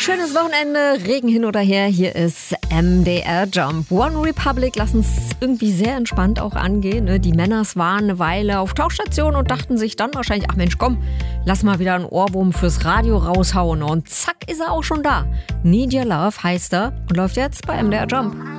Schönes Wochenende, Regen hin oder her, hier ist MDR Jump. One Republic lassen es irgendwie sehr entspannt auch angehen. Ne? Die Männers waren eine Weile auf Tauchstation und dachten sich dann wahrscheinlich, ach Mensch, komm, lass mal wieder einen Ohrwurm fürs Radio raushauen. Und zack, ist er auch schon da. Need Your Love heißt er und läuft jetzt bei MDR Jump.